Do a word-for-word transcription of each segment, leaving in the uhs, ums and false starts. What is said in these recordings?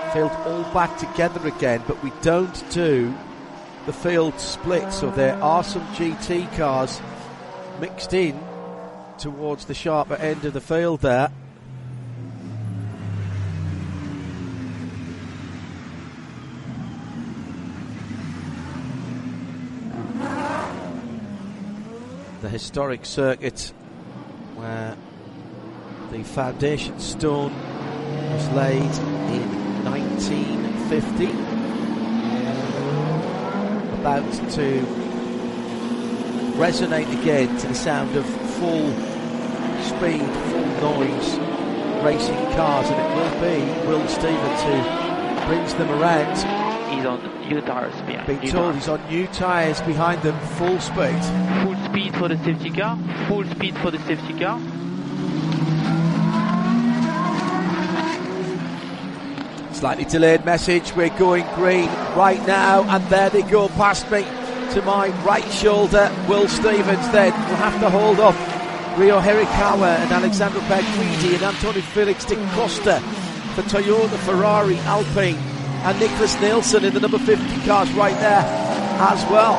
field all back together again, but we don't do the field split, so there are some G T cars mixed in towards the sharper end of the field there. The historic circuit where the foundation stone was laid in nineteen fifty, about to resonate again to the sound of full speed, full noise racing cars, and it will be Will Stevens who brings them around. He's on new tires behind. Being told he's on new tyres behind them, full speed. Full speed for the safety car. Full speed for the safety car. Slightly delayed message. We're going green right now, and there they go past me to my right shoulder. Will Stevens then will have to hold off Ryo Hirakawa and Alexandro Berguidi and Antonio Felix da Costa for Toyota, Ferrari, Alpine, and Nicholas Nielsen in the number fifty cars right there as well.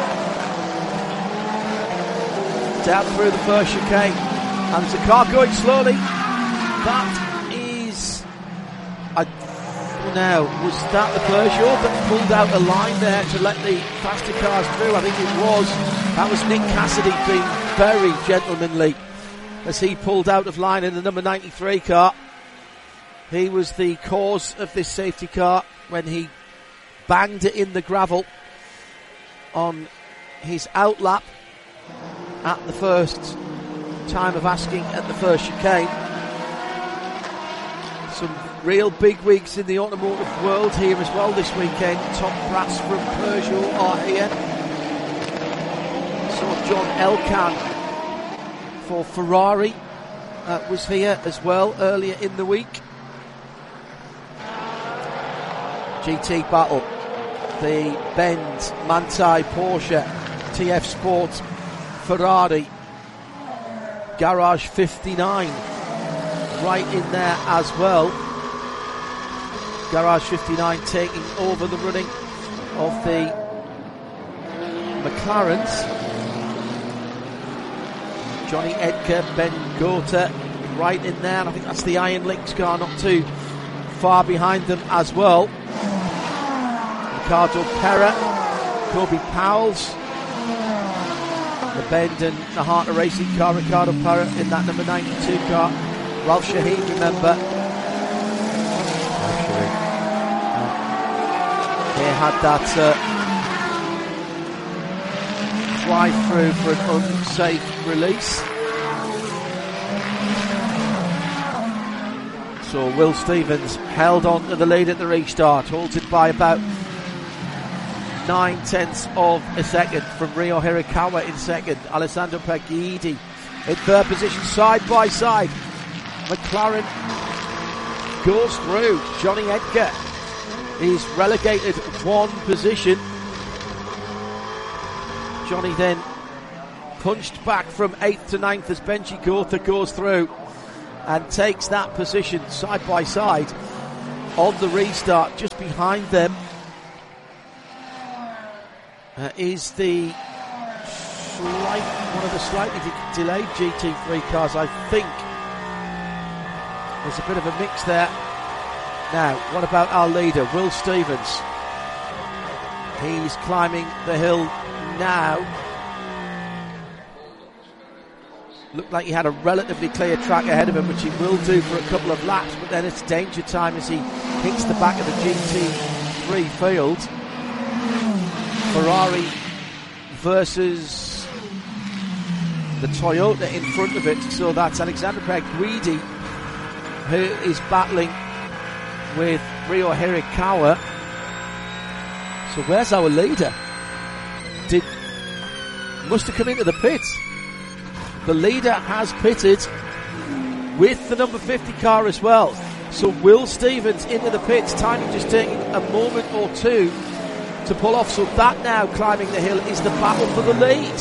Down through the first chicane, and there's a car going slowly. That is, I now was that the Peugeot that pulled out a line there to let the faster cars through? I think it was. That was Nick Cassidy being very gentlemanly as he pulled out of line in the number ninety-three car. He was the cause of this safety car when he banged it in the gravel on his outlap at the first time of asking at the first chicane. Some real big wigs in the automotive world here as well this weekend. Top brass from Peugeot are here. Saw John Elkann for Ferrari uh, was here as well earlier in the week. G T battle, the Benz, Manthey, Porsche, T F Sport, Ferrari, Garage fifty-nine right in there as well. Garage fifty-nine taking over the running of the McLarens. Johnny Edgar, Ben Gota right in there, and I think that's the Iron Lynx car not too far behind them as well. Ricardo Pera, Kobe Powles, the Bend and the Heart of Racing car, Ricardo Pera in that number ninety-two car. Ralph Shaheen, remember. He had that uh, fly through for an unsafe release. So Will Stevens held on to the lead at the restart, halted by about nine tenths of a second from Ryo Hirakawa in second. Alessandro Berguidi in third position, side by side. McLaren goes through. Johnny Edgar is relegated one position. Johnny then punched back from eighth to ninth as Benji Gotha goes through and takes that position side by side on the restart. Just behind them uh, is the slight, one of the slightly de- delayed G T three cars, I think. There's a bit of a mix there. Now, what about our leader, Will Stevens? He's climbing the hill now. Looked like he had a relatively clear track ahead of him, which he will do for a couple of laps, but then it's danger time as he hits the back of the G T three field. Ferrari versus the Toyota in front of it, so that's Alexandro Berguidi who is battling with Ryo Hirakawa. So where's our leader? Did must have come into the pits. The leader has pitted with the number fifty car as well. So Will Stevens into the pits, timing just taking a moment or two to pull off. So that now climbing the hill is the battle for the lead.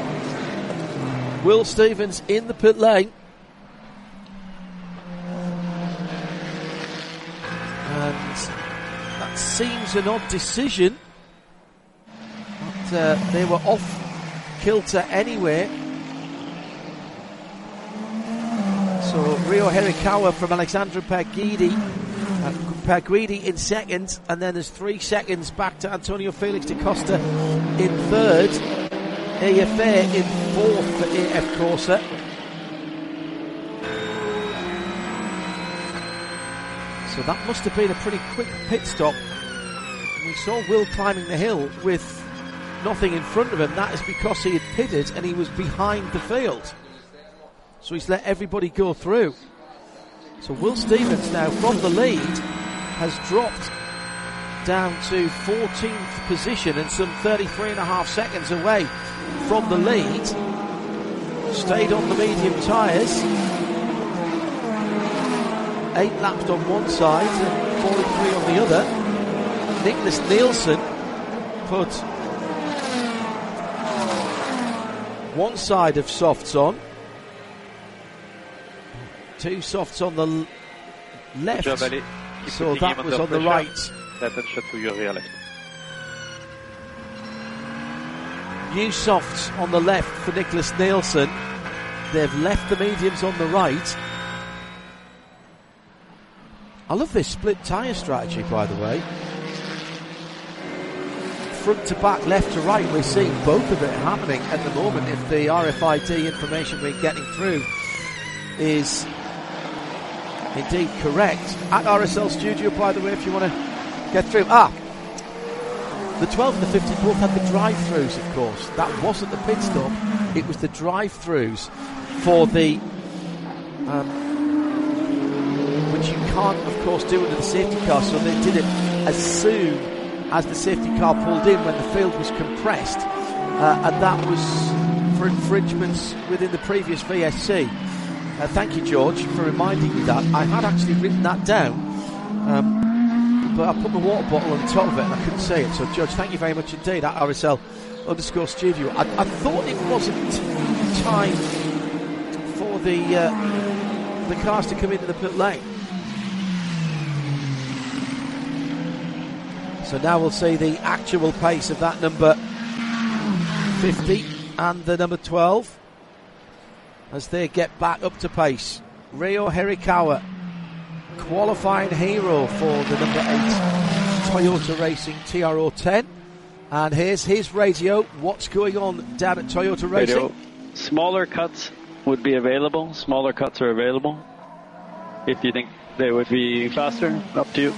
Will Stevens in the pit lane. And that seems an odd decision. But uh, they were off kilter anyway. So Rio Hirakawa from Alexandra Pagidi, uh, Pagidi in second, and then there's three seconds back to Antonio Felix da Costa in third, A F A in fourth for A F Corsa. So that must have been a pretty quick pit stop. We saw Will climbing the hill with nothing in front of him. That is because he had pitted and he was behind the field. So he's let everybody go through. So Will Stevens now from the lead has dropped down to fourteenth position and some thirty-three and a half seconds away from the lead. Stayed on the medium tyres. Eight laps on one side and forty-three on the other. Nicholas Nielsen put one side of softs on. Two softs on the l- left. Job, so that was on the right. Attention to your rear left. New softs on the left for Nicholas Nielsen. They've left the mediums on the right. I love this split tyre strategy, by the way. Front to back, left to right, we're seeing both of it happening at the moment. If the R F I D information we're getting through is indeed correct. At R S L Studio, by the way, if you want to get through. Ah, the twelve and the fifty both had the drive-throughs, of course. That wasn't the pit stop. It was the drive-throughs for the... Um, which you can't, of course, do under the safety car, so they did it as soon as the safety car pulled in when the field was compressed, uh, and that was for infringements within the previous V S C. Uh, thank you, George, for reminding me that. I had actually written that down, um, but I put my water bottle on top of it and I couldn't say it. So, George, thank you very much indeed at R S L underscore studio. I, I thought it wasn't time for the uh, the cars to come into the pit lane. So now we'll see the actual pace of that number fifty and the number twelve as they get back up to pace. Rio Hirakawa, qualifying hero for the number eight Toyota Racing T R O ten. And here's his radio. What's going on down at Toyota Racing? Radio. Smaller cuts would be available. Smaller cuts are available. If you think they would be faster, up to you.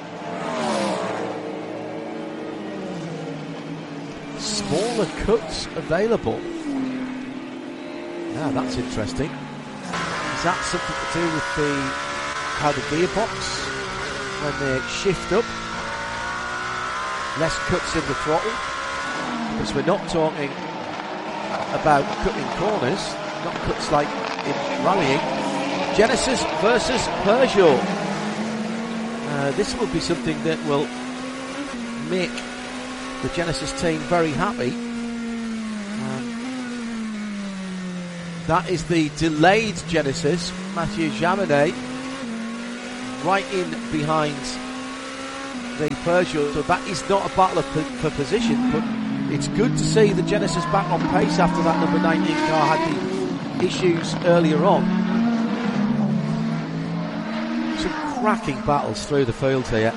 Smaller cuts available. Yeah, that's interesting. Is that something to do with the how the gearbox, when they shift up, less cuts in the throttle? Because we're not talking about cutting corners, not cuts like in rallying. Genesis versus Peugeot. Uh, this will be something that will make the Genesis team very happy. Um, that is the delayed Genesis, Mathieu Jaminet, right in behind the Peugeot. So that is not a battle of p- for position, but it's good to see the Genesis back on pace after that number nineteen car had the issues earlier on. Some cracking battles through the field here.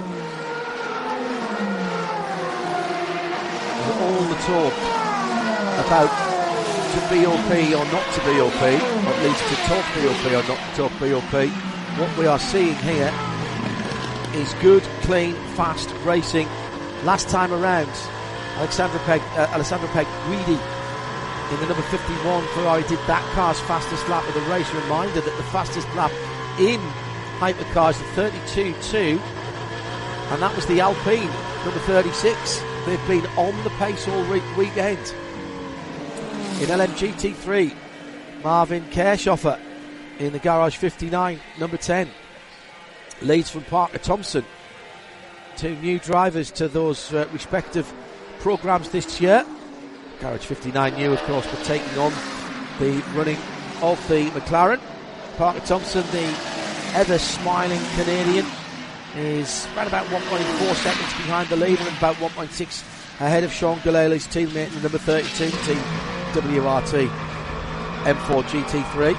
All the talk about to B O P or not to B O P, or at least to talk B O P or not to talk B O P, what we are seeing here is good, clean, fast racing. Last time around, Alexandra Peg, uh, Alessandro Pegguidi in the number fifty-one Ferrari did that car's fastest lap of the race. Reminder that the fastest lap in hypercars is thirty-two two, and that was the Alpine number thirty-six. They've been on the pace all week, weekend. In L M G T three, Marvin Kirchhofer in the Garage fifty-nine, number ten. Leads from Parker Thompson. Two new drivers to those uh, respective programmes this year. Garage fifty-nine new, of course, but taking on the running of the McLaren. Parker Thompson, the ever-smiling Canadian, is around about one point four seconds behind the leader and about one point six ahead of Sean Gillale, his teammate in the number thirty-two team, W R T M four G T three.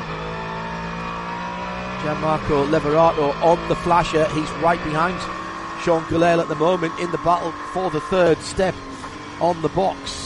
Gianmarco Leverato on the flasher. He's right behind Sean Gillale at the moment in the battle for the third step on the box.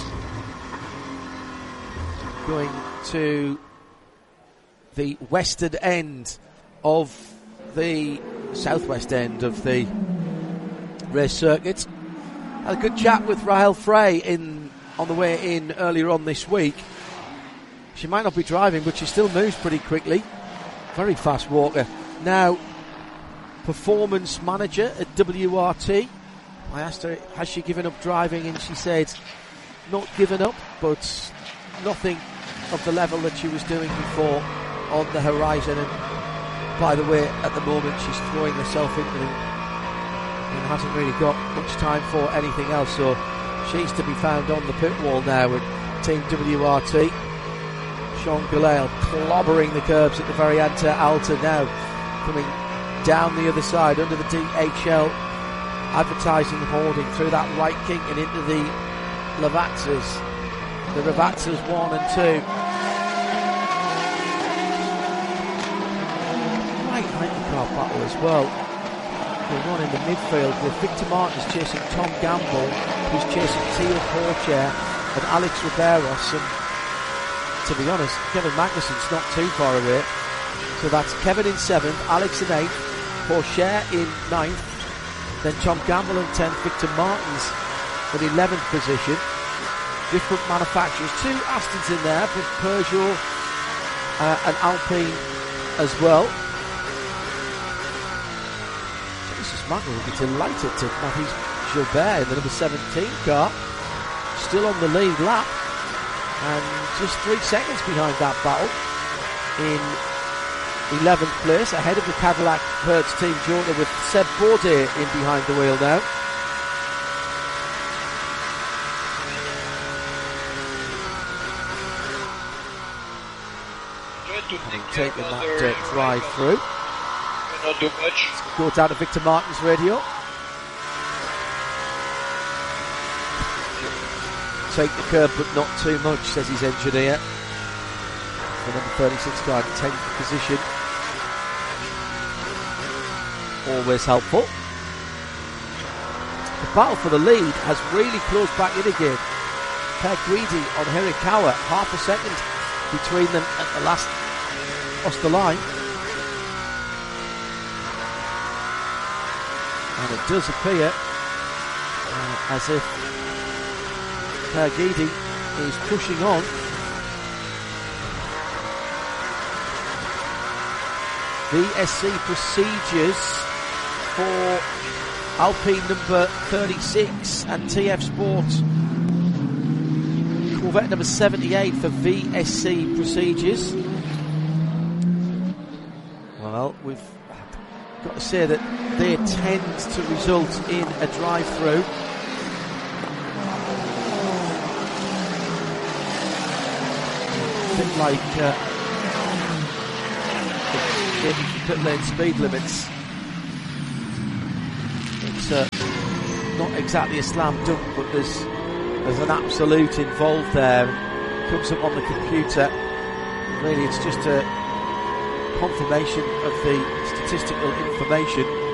Going to the western end of the southwest end of the race circuit. Had a good chat with Rahel Frey in on the way in earlier on this week. She might not be driving, but she still moves pretty quickly. Very fast walker. Now, performance manager at W R T. I asked her, has she given up driving? And she said, not given up, but nothing of the level that she was doing before on the horizon. And by the way, at the moment, she's throwing herself into it and hasn't really got much time for anything else. So she's to be found on the pit wall now with Team W R T. Sean Gillale clobbering the curbs at the very end to Alta now, coming down the other side under the D H L advertising hoarding through that right kink and into the Lavazzas. The Ravazzas one and two. Right hypercar battle as well. The one in the midfield with Victor Martins chasing Tom Gamble, who's chasing Theo Porcher and Alex Riberos, and to be honest, Kevin Magnussen's not too far away. So that's Kevin in seventh, Alex in eighth, Porcher in ninth, then Tom Gamble in tenth, Victor Martins in eleventh position. Different manufacturers, two Astons in there, but Peugeot uh, and Alpine as well. Jesus Magno will be delighted to Mathis Gilbert in the number seventeen car, still on the lead lap. And just three seconds behind that battle in eleventh place, ahead of the Cadillac Hertz Team Jota with Seb Bourdais in behind the wheel now. And taking that dirt drive through. Not too much. Go down to Victor Martin's radio. Take the curb but not too much, says his engineer. The number thirty-six car in tenth position. Always helpful. The battle for the lead has really closed back in again. Per Guidi on Hirakawa, half a second between them at the last across the line. And it does appear uh, as if Guidi is pushing on. V S C procedures for Alpine number thirty-six and T F Sport Corvette number seventy-eight for V S C procedures. Well, we've got to say that they tend to result in a drive-through. A bit like uh, the pit lane speed limits. It's uh, not exactly a slam dunk, but there's there's an absolute involved there. It comes up on the computer. Really, it's just a confirmation of the statistical information.